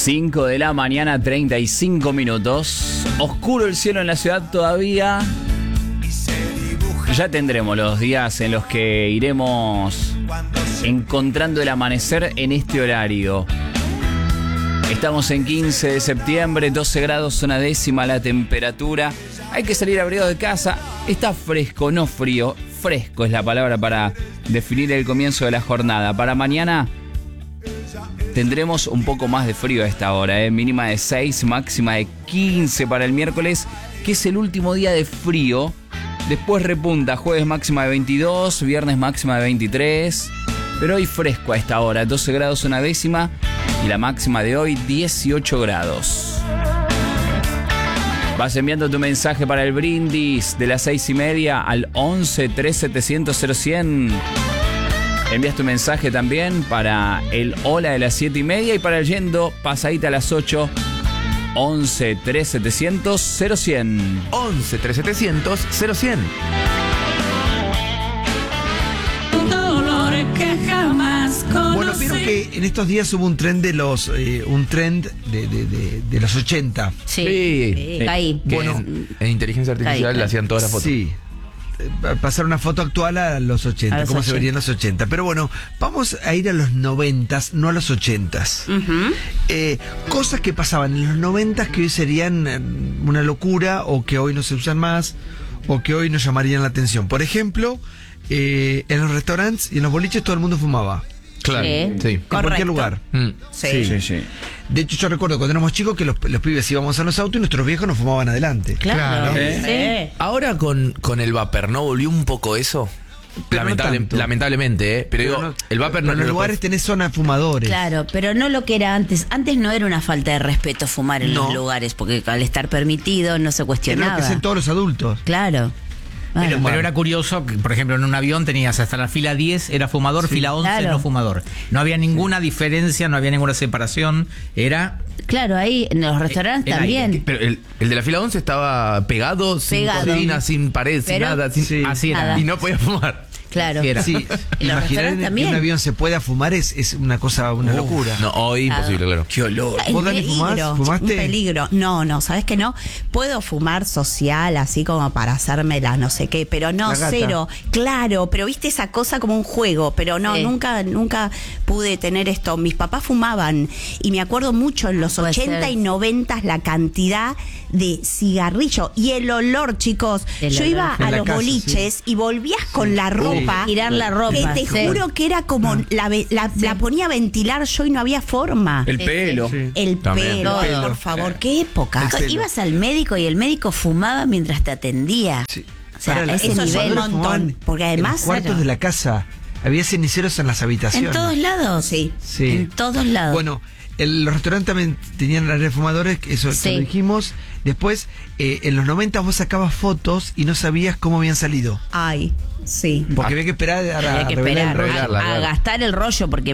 5 de la mañana, 35 minutos. Oscuro el cielo en la ciudad todavía. Ya tendremos los días en los que iremos encontrando el amanecer en este horario. Estamos en 15 de septiembre, 12 grados, una décima la temperatura. Hay que salir abrigado de casa. Está fresco, no frío. Fresco es la palabra para definir el comienzo de la jornada. Para mañana tendremos un poco más de frío a esta hora, mínima de 6, máxima de 15 para el miércoles, que es el último día de frío. Después repunta, jueves máxima de 22, viernes máxima de 23. Pero hoy fresco a esta hora, 12 grados una décima y la máxima de hoy 18 grados. Vas enviando tu mensaje para el brindis de las 6:30 al 11 3700 0100. Envías tu mensaje también para el hola de las 7:30 y para el yendo pasadita a las 8. 11 3700 0100. 11 3700 0100. Bueno, vieron que en estos días hubo un trend de los de los 80. Sí. Ahí. Que Bueno, en inteligencia artificial ahí. le hacían todas las fotos. Sí. Pasar una foto actual a los 80, A los cómo 80. se verían los 80. Pero bueno, vamos a ir a los 90s, no a los 80s. Cosas que pasaban en los 90s que hoy serían una locura, o que hoy no se usan más, o que hoy nos llamarían la atención. Por ejemplo, en los restaurantes y en los boliches todo el mundo fumaba. Claro, Sí. sí. En cualquier lugar. Sí. De hecho, yo recuerdo cuando éramos chicos que los pibes íbamos a los autos y nuestros viejos nos fumaban adelante. Claro. Claro. Ahora con el vapor, ¿no volvió un poco eso? Pero no tanto. Lamentablemente, Pero digo, no- el vapor pero no en los lo lugares tenés zona de fumadores. Claro, pero no lo que era antes. Antes no era una falta de respeto fumar en No. los lugares, porque al estar permitido no se Era lo cuestionaba. que hacen todos los adultos. Claro. Pero Bueno. era curioso que, por ejemplo, en un avión tenías hasta la fila 10 era fumador, fila 11 Claro. no fumador. No había ninguna diferencia, no había ninguna separación. Era Claro, ahí en los restaurantes era ahí. también. Pero el de la fila 11 estaba pegado, sin Pegado. cortina, sin pared, sin Pero- nada. Sí. así era. Nada. Y no podía fumar. Claro. Sí, era. Sí, En los imaginar restaurantes que también. un avión se pueda fumar es una cosa, una locura. No, hoy imposible, claro. Qué olor. ¿Vos, Dani, fumás? ¿Fumaste? Un peligro. No, ¿sabes qué no? Puedo fumar social, así como para hacerme la no sé qué, pero no, La gata. cero. Claro, pero viste esa cosa como un juego, pero no, Sí. nunca pude tener esto. Mis papás fumaban y me acuerdo mucho en los Puede 80 ser. y 90 la cantidad de cigarrillo y el olor, chicos. El Yo olor. iba En a la los casa, boliches y volvías con la ropa. Tirar la ropa. Que te Sí. juro que era como la ponía a ventilar yo y no había forma. El pelo. Sí. El También. pelo, Todo. por favor, qué época. pelo. Ibas al médico y el médico fumaba mientras te atendía. Sí. O sea, Para, a ese eso es nivel. un montón, fumaban porque además, en los cuartos claro. de la casa había ceniceros en las habitaciones. En todos lados. Sí. Sí. En todos lados. Bueno, los restaurantes también tenían área de fumadores, eso Sí. lo dijimos. Después, en los 90 vos sacabas fotos y no sabías cómo habían salido. Ay, sí. Porque había que esperar a había que revelar esperar el rollo. revelarla, a claro. gastar el rollo porque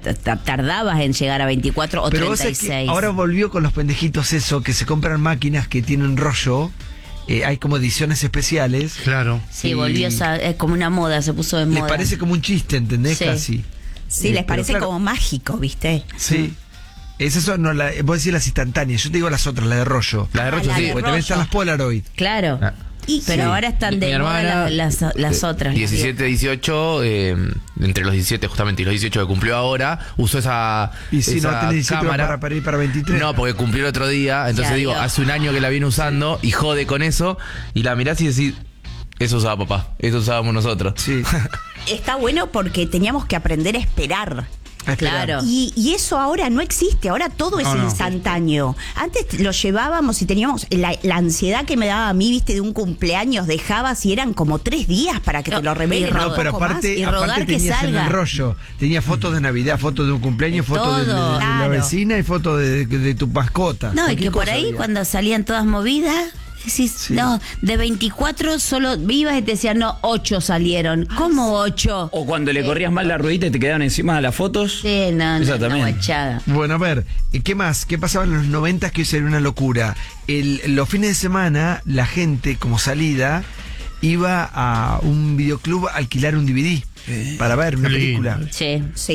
tardabas en llegar a 24 o Pero vos sabés 36. que ahora volvió con los pendejitos eso, que se compran máquinas que tienen rollo. Hay como ediciones especiales. Claro. Sí, volvió es como una moda, se puso de Les moda. parece como un chiste, ¿entendés? Sí. Casi. Sí, les pero parece claro, como mágico, ¿viste? Sí. Es eso, no, vos decís las instantáneas. Yo te digo las otras, la de rollo. La de rollo, la sí. de Porque también están las Polaroid. Claro. Ah. Y Pero sí. ahora están de moda las otras. 17, 18, entre los 17 justamente y los 18 que cumplió ahora, usó esa, Y si no esa tenés 17 cámara. para ir para 23. No, porque cumplió el otro día, entonces Ya, digo, Dios. hace un año que la viene usando y jode con eso, y la mirás y decís, eso usaba papá, eso usábamos nosotros. Sí. Está bueno porque teníamos que aprender a esperar. Claro. Y eso ahora no existe, ahora todo es No. instantáneo. Antes lo llevábamos y teníamos la ansiedad que me daba a mí, viste, de un cumpleaños, dejabas y eran como 3 días para que te lo revelen. No, pero aparte, Y rogar aparte que tenías en salga. el rollo. Tenía fotos de Navidad, fotos de un cumpleaños, De fotos de todo. la Claro. vecina y fotos de tu mascota. No, y Cualquier que por cosa ahí había. cuando salían todas movidas, decís, Sí. no, de 24 solo vivas y te decían, no, 8 salieron. ¿Cómo 8? O cuando le corrías mal la ruedita y te quedaban encima de las fotos. Sí, no, Esa una también. guachada. Bueno, a ver, ¿qué más? ¿Qué pasaba en los 90 que hoy sería una locura? Los fines de semana, la gente, como salida, iba a un videoclub a alquilar un DVD para ver una película. Sí. Sí.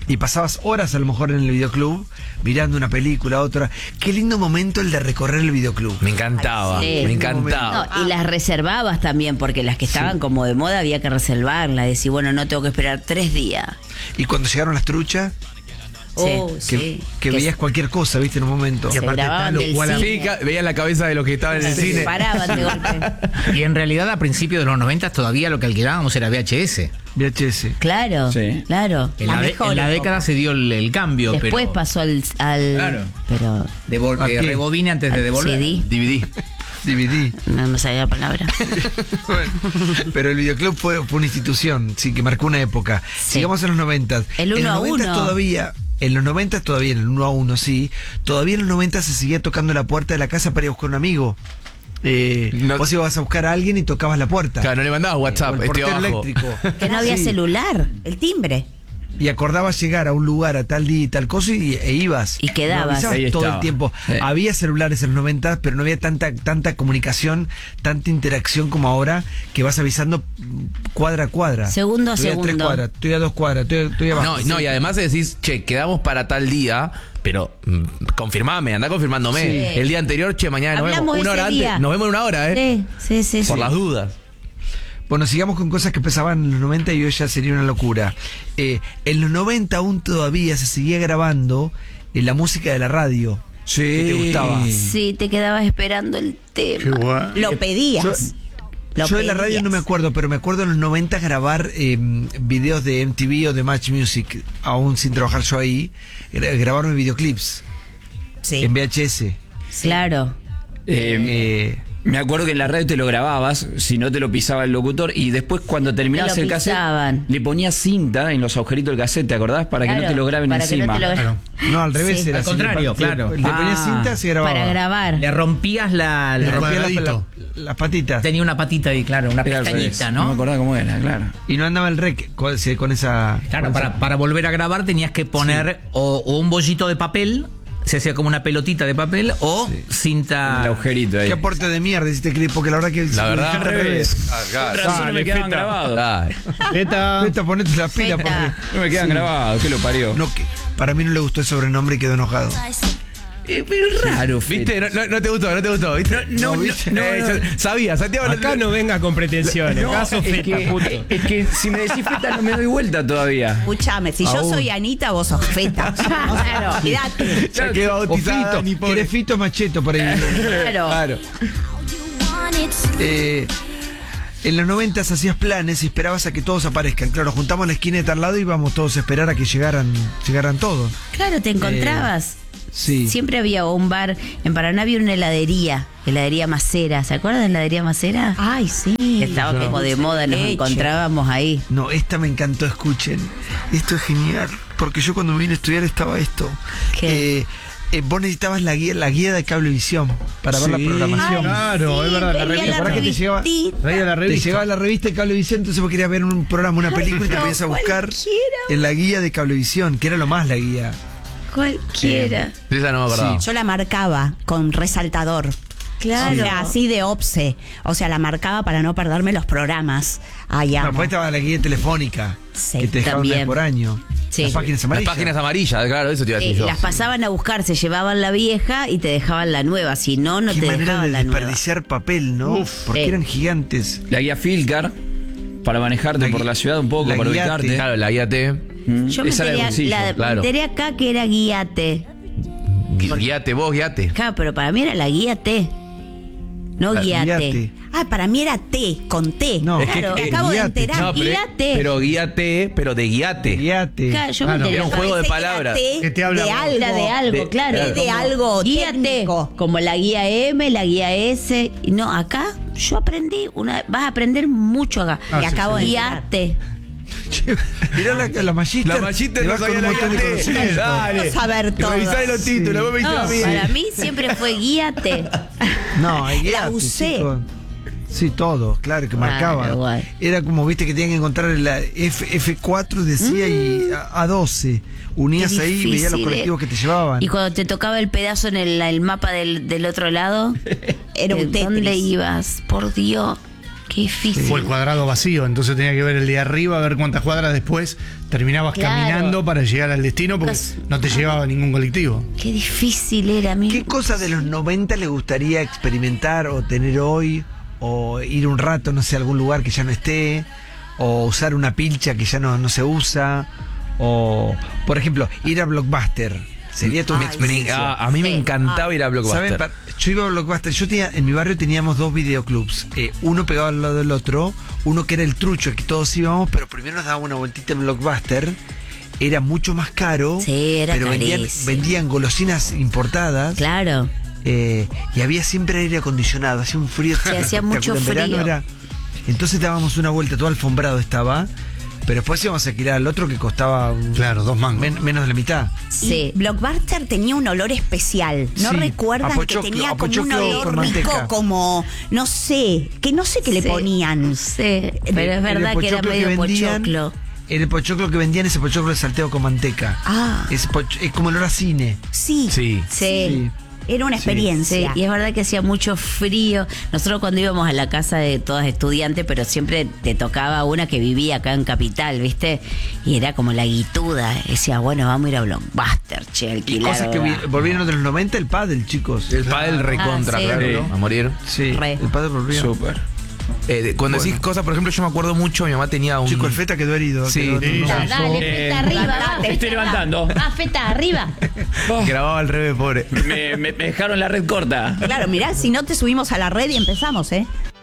Y pasabas horas a lo mejor en el videoclub, mirando una película, otra. Qué lindo momento el de recorrer el videoclub. Me encantaba, Ay, sí. me encantaba. No, y las reservabas también, porque las que estaban como de moda había que reservarlas. Decir, bueno, no tengo que esperar 3 días. Y cuando llegaron las truchas, Oh, que, sí. que veías cualquier cosa, viste, en un momento. Se grababan del cine. Sí, veías la cabeza de los que estaban en el Se cine. paraban de golpe. Y en realidad a principios de los 90 todavía lo que alquilábamos era VHS. VHS. Claro, Sí. claro. En La la, mejor en la época. década se dio el cambio, Después pero pasó al Claro. pero ¿A qué? rebobine antes de devolver. CD. DVD. DVD. No sabía la palabra. Bueno, pero el videoclub fue una institución, sí, que marcó una época. Sí. Sigamos en los 90. El 1 en los a 90 1. todavía. En los 90 todavía, en el 1 a 1, sí. Todavía en los 90 se seguía tocando la puerta de la casa para ir a buscar un amigo. No- Vos ibas a buscar a alguien y tocabas la puerta. Claro, no le mandabas O WhatsApp, el estoy portero abajo. eléctrico. Que no había Sí. celular, el timbre. Y acordabas llegar a un lugar a tal día y tal cosa e ibas. Y quedabas. No avisabas Ahí todo estaba. el tiempo. Sí. Había celulares en los 90, pero no había tanta comunicación, tanta interacción como ahora, que vas avisando cuadra a cuadra. Segundo a Estoy a 3 segundo. cuadras, estoy a 2 cuadras, estoy abajo. No, y además decís, che, quedamos para tal día, pero confirmame, anda confirmándome. Sí. El día anterior, che, mañana nos Hablamos vemos. Una ese hora día. antes. Nos vemos en una hora, ¿eh? Sí. Por las dudas. Bueno, sigamos con cosas que pesaban en los 90 y hoy ya sería una locura. En los 90 aún todavía se seguía grabando la música de la radio. Sí. ¿Qué te gustaba? Sí, te quedabas esperando el tema. Lo pedías. Yo de la radio no me acuerdo, pero me acuerdo en los 90 grabar videos de MTV o de Match Music, aún sin trabajar yo ahí, grabarme videoclips Sí. en VHS. Claro. Me acuerdo que en la radio te lo grababas, si no te lo pisaba el locutor, y después cuando terminabas Te lo el cassette, pisaban. le ponías cinta en los agujeritos del cassette, ¿te acordás? Para que no Claro, te lo graben para que no encima. te lo graben. No, al revés Sí. era Al así, contrario, claro. Le ponías Ah, cinta, se grababa. Para grabar. Le rompías la Le rompía cuadradito. las patitas. Tenía una patita ahí, claro, una Era al revés. pestañita, No me ¿no? acordaba cómo era, claro. Y no andaba el rec con esa... Claro, con esa- para volver a grabar tenías que poner o un bollito de papel, se hacía como una pelotita de papel, o cinta. El agujerito ahí. Qué aporte de mierda hiciste clip, porque la verdad que... La verdad, al revés. Con razón no me quedaban grabados. Feta, ponete la pila, Feta. porque... No me quedan grabados, ¿qué lo parió? No, para mí no le gustó el sobrenombre y quedó enojado. Pero es raro, ¿Viste? No te gustó, ¿viste? No, ¿viste? Sabía, Santiago. Acá no venga con pretensiones. No, Acá sos es, feta, que, puto. es que si me decís feta no me doy vuelta todavía. Escúchame, si yo soy Anita, vos sos Feta. Claro, olvidate. Ya quedó O bautizada, Fito, ni pobre. eres Fito Macheto por ahí. Claro. Claro. En los 90 hacías planes y esperabas a que todos aparezcan. Claro, juntamos en la esquina de tal lado y íbamos todos a esperar a que llegaran todos. Claro, te encontrabas. Sí. Siempre había un bar. En Paraná había una heladería Macera. ¿Se acuerdan de heladería Macera? Ay, sí. Que estaba como de moda, nos Hecho. encontrábamos ahí. No, esta me encantó, escuchen. Esto es genial. Porque yo cuando me vine a estudiar estaba esto. ¿Qué? Vos necesitabas la guía de Cablevisión para ver la programación. Claro, es verdad, la venía revista. ¿Para qué te llegaba? revistita. Traía la Te revista. llegaba la revista de Cablevisión, entonces vos querías ver un programa, una película y te podías a buscar cualquiera. en la guía de Cablevisión, que era lo más la guía. Cualquiera. De esa no me acordaba. Yo la marcaba con resaltador. Claro. O sea, así de obse. O sea, la marcaba para no perderme los programas. Ay, amo. Después estaba la guía telefónica, Sí, que te dejaban una también. vez por año. Sí. Las páginas Las amarillas. páginas amarillas, claro, eso te iba a decir yo. Las pasaban a buscar, se llevaban la vieja y te dejaban la nueva. Si no, no Qué te manera de dejaban la nueva. desperdiciar papel, ¿no? Porque Sí. eran gigantes. La guía Filcar, para manejarte La por gui- la ciudad un poco, la para guiate. ubicarte. Claro, la guía T. Yo me Esa era de bolsillo. claro. me enteré acá que era guíate. Guíate, vos, guíate. Claro, pero para mí era la guía T. No La guíate. guíate. Ah, para mí era T, con T. No, Es que- Claro, me acabo de guíate. enterar. No, guíate. pero guíate, pero de guíate. Guíate. Claro, yo me Claro, enteré era un acá. juego de Pensé que era palabras. T Que te habla de vos. algo. Era de algo, claro. De como algo guíate, técnico. como la guía M, la guía S. Y no, acá yo aprendí, vas a aprender mucho acá. Y acabo de Guíate. Mirá la mallita. La mallita te no va con sabía un la montón de guía T. conocimiento. Dale. Vamos a ver todo. Revisá los títulos, vos me diste No, a mí. para mí siempre fue guíate. No, hay La guíate, usé. chicos. Sí, todo, claro, que marcaba. guay. Era como, viste, que tenían que encontrar la F4, decía, y A12. Unías Qué ahí y veías los difícil, colectivos que te llevaban. Y cuando te tocaba el pedazo en el mapa del otro lado, Era un ¿dónde Tetris. ibas? Por Dios. Qué difícil. O el cuadrado vacío, entonces tenía que ver el de arriba, a ver cuántas cuadras después terminabas Claro. caminando para llegar al destino porque no te llevaba ningún colectivo. Qué difícil era, mi. ¿Qué cosa de los 90 le gustaría experimentar o tener hoy? O ir un rato, no sé, a algún lugar que ya no esté. O usar una pilcha que ya no se usa. O, por ejemplo, ir a Blockbuster. Sería toda una experiencia. A mí me encantaba ir a Blockbuster. ¿Saben? Yo iba a Blockbuster. En mi barrio teníamos 2 videoclubs. Uno pegado al lado del otro. Uno que era el trucho, que todos íbamos, pero primero nos daba una vueltita en Blockbuster. Era mucho más caro. Sí, era pero carísimo. vendían golosinas importadas. Claro. Y había siempre aire acondicionado. Hacía un frío. Sí, hacía mucho espectacular. En verano frío. Entonces dábamos una vuelta, todo alfombrado estaba. Pero después íbamos a alquilar al otro que costaba Claro, 2 mangos. menos de la mitad. Sí. Blockbuster tenía un olor especial. ¿No Sí, recuerdan a que pochoclo, tenía a como un pochoclo olor con rico, manteca. como, no sé qué le Sí, ponían? No sé, pero es verdad que era medio pochoclo. El pochoclo que vendían, ese pochoclo de salteo con manteca. Ah. Es como olor a cine. Sí, Sí. Sí. era una Sí, experiencia. y es verdad que hacía mucho frío. Nosotros cuando íbamos a la casa de todas estudiantes, pero siempre te tocaba una que vivía acá en Capital, ¿viste? Y era como la guituda. Decía, bueno, vamos a ir a Blockbuster, che, Y alquilar. cosas que volvieron de los 90, el pádel, chicos. El pádel recontra, Ah, sí. claro, a morir. Sí, Re. el pádel volvió. Súper. Cuando decís cosas, por ejemplo, yo me acuerdo mucho, mi mamá tenía un... Chico, el feta quedó herido. Sí. quedó- Sí, no, ya. Dale, feta arriba, vamos. Me estoy levantando. Ah, feta arriba. Grababa al revés, pobre. Me dejaron la red corta. Claro, mirá, si no te subimos a la red y empezamos, ¿eh?